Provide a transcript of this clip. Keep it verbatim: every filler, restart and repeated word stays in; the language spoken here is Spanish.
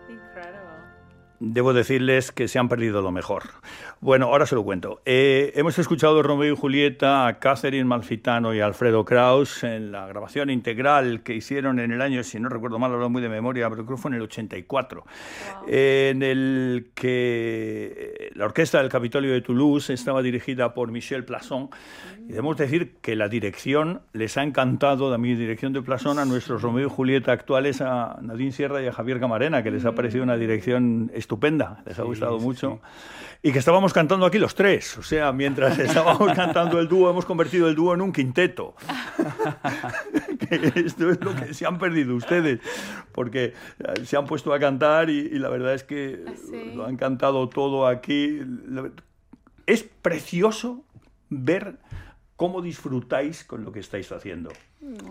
Incredible. Debo decirles que se han perdido lo mejor. Bueno, ahora se lo cuento. Eh, hemos escuchado Romeo y Julieta a Catherine Malfitano y Alfredo Kraus en la grabación integral que hicieron en el año, si no recuerdo mal, hablo muy de memoria, pero creo que fue en el ochenta y cuatro, wow. eh, en el que la orquesta del Capitolio de Toulouse estaba dirigida por Michel Plasson. Y debemos decir que la dirección les ha encantado, de mi dirección de Plasson, a nuestros Romeo y Julieta actuales, a Nadine Sierra y a Javier Camarena, que les ha parecido una dirección estupenda, les ha sí, gustado sí, mucho. Sí. Y que estábamos cantando aquí los tres, o sea, mientras estábamos cantando el dúo, hemos convertido el dúo en un quinteto. Que esto es lo que se han perdido ustedes, porque se han puesto a cantar y, y la verdad es que sí. Lo han cantado todo aquí. Es precioso ver cómo disfrutáis con lo que estáis haciendo.